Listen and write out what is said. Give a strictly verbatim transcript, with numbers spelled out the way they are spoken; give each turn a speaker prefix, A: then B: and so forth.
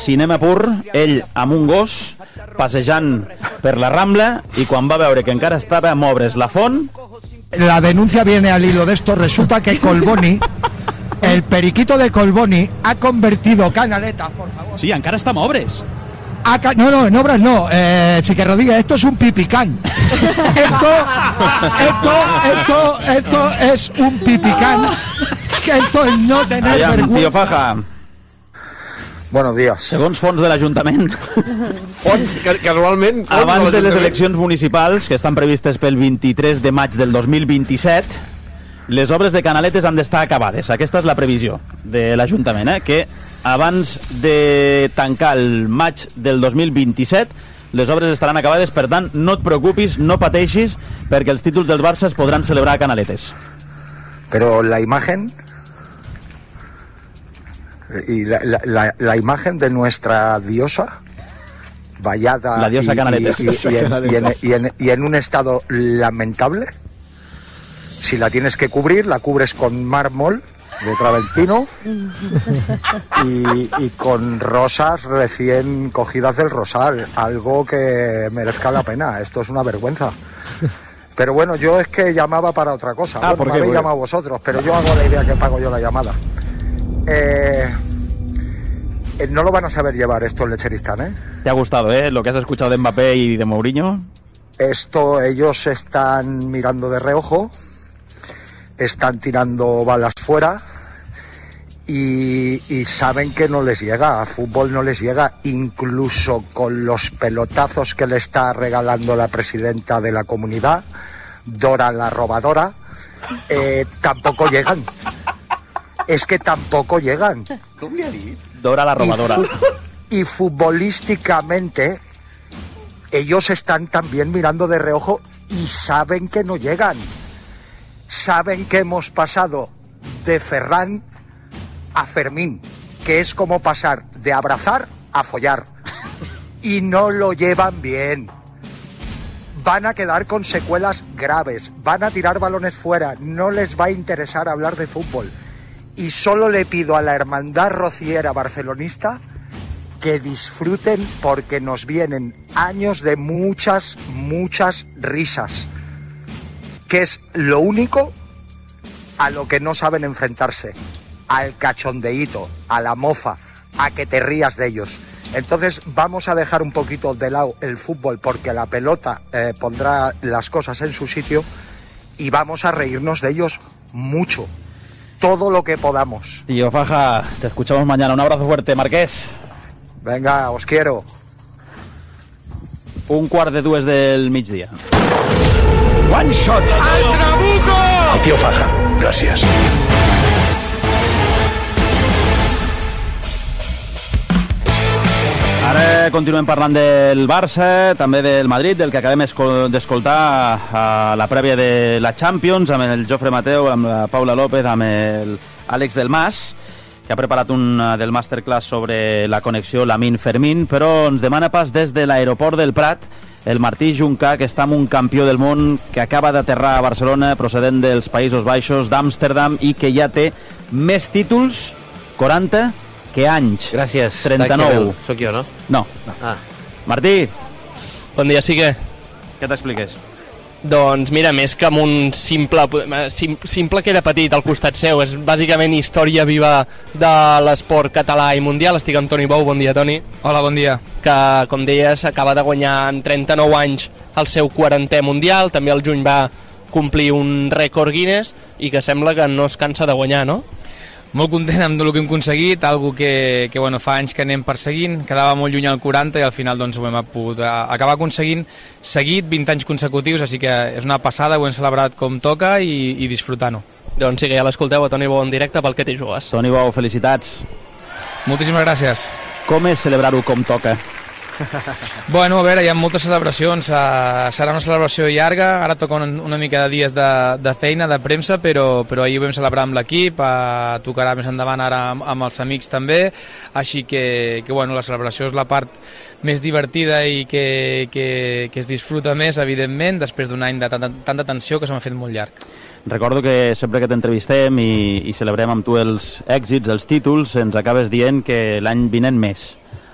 A: cinema pur, ell amb un gos, passejant per la Rambla, i quan va veure que encara estava a moure's la font...
B: La denuncia viene al hilo de esto. Resulta que Colboni, el periquito de Colboni, ha convertido Canaletas, por favor.
C: Sí, encara està a moure's.
B: Ca- no, no, en obras no. Eh, sí que Rodríguez, esto es un pipicán. Esto, esto, esto, esto es un pipicán. Que esto es no tener
A: Aviam,
B: vergüenza.
A: tio Faja.
D: Buenos días.
A: Segons fons de l'Ajuntament,
E: Fons, casualment... fons
A: abans de les
E: l'Ajuntament.
A: eleccions municipals, que estan previstes pel vint-i-tres de maig del dos mil vint-i-set, les obres de canaletes han d'estar acabades. Aquesta és la previsió de l'Ajuntament, eh? Que abans de tancar el maig del dos mil vint-i-set les obres estaran acabades, per tant, no et preocupis, no pateixis, perquè els títols del Barça es podran celebrar a Canaletes.
D: Pero la imagen y la, la, la, la imagen de nuestra diosa vallada
A: La diosa
D: y,
A: Canaletes.
D: y, y, y, en, y, en, y, en, y en un estado lamentable. Si la tienes que cubrir, la cubres con mármol de Traventino y, y con rosas recién cogidas del rosal, algo que merezca la pena. Esto es una vergüenza. Pero bueno, yo es que llamaba para otra cosa.
E: Ah,
D: bueno,
E: ¿por
D: me
E: qué?
D: habéis
E: Bueno.
D: llamado vosotros, pero yo hago la idea que pago yo la llamada. Eh, eh, no lo van a saber llevar esto el Lecheristán, ¿eh?
A: ¿Te ha gustado, eh? Lo que has escuchado de Mbappé y de Mourinho.
D: Esto ellos están mirando de reojo, están tirando balas fuera y, y saben que no les llega, a fútbol no les llega, incluso con los pelotazos que le está regalando la presidenta de la comunidad, Dora la robadora, eh, tampoco llegan. Es que tampoco llegan.
A: Dora la robadora.
D: Y, fu- y futbolísticamente ellos están también mirando de reojo y saben que no llegan. Saben que hemos pasado de Ferran a Fermín, que es como pasar de abrazar a follar. Y no lo llevan bien. Van a quedar con secuelas graves, van a tirar balones fuera, no les va a interesar hablar de fútbol. Y solo le pido a la hermandad rociera barcelonista que disfruten, porque nos vienen años de muchas, muchas risas, que es lo único a lo que no saben enfrentarse, al cachondeíto, a la mofa, a que te rías de ellos. Entonces vamos a dejar un poquito de lado el fútbol, porque la pelota eh, pondrá las cosas en su sitio, y vamos a reírnos de ellos mucho, todo lo que podamos.
A: Tío Faja, te escuchamos mañana. Un abrazo fuerte, Marqués.
D: Venga, os quiero.
A: Un quart de dues del migdia.
B: One shot.
F: El tío Faja, gràcies.
A: Ara continuem parlant del Barça, també del Madrid, del que acabem escol- d'escoltar a la prèvia de la Champions, amb el Jofre Mateu, amb la Paula López, amb el Àlex del Mas, que ha preparat un eh, del masterclass sobre la connexió Lamine-Fermín, però ens demana pas des de l'aeroport del Prat el Martí Juncà, que està amb un campió del món que acaba d'aterrar a Barcelona procedent dels Països Baixos, d'Amsterdam, i que ja té més títols, quaranta, que anys.
G: Gràcies.
A: trenta-nou.
G: Soc jo, no?
A: No.
G: Ah.
A: Martí,
H: Bon dia, sí que...
A: què t'expliques?
H: Doncs mira, més que amb un simple, sim, simple que era petit al costat seu, és bàsicament història viva de l'esport català i mundial. Estic amb Toni Bou, bon dia, Toni.
I: Hola, bon dia.
H: Que, com deies, acaba de guanyar en trenta-nou anys el seu quarantè mundial, també el juny va complir un rècord Guinness i que sembla que no es cansa de guanyar, no?
I: Molt content amb el que hem aconseguit, algo que, que bueno, fa anys que anem perseguint, quedava molt lluny al quaranta i al final doncs, ho hem pogut acabar aconseguint seguit vint anys consecutius, així que és una passada, ho hem celebrat com toca i, i disfrutant-ho.
H: Doncs sí que ja l'escolteu a Toni Bou en directe pel que t'hi jugues.
A: Toni Bou, felicitats.
I: Moltíssimes gràcies.
A: Com és celebrar-ho com toca?
I: Bueno, a veure, hi ha moltes celebracions, uh, serà una celebració llarga, ara toca una, una mica de dies de, de feina, de premsa, però, però ahir ho vam celebrar amb l'equip, uh, tocarà més endavant ara amb, amb els amics també, així que, que bueno, la celebració és la part més divertida i que, que, que es disfruta més, evidentment, després d'un any de tanta, tanta tensió que s'ha fet molt llarg.
A: Recordo que sempre que t'entrevistem i, i celebrem amb tu els èxits, els títols, ens acabes dient que l'any vinent més.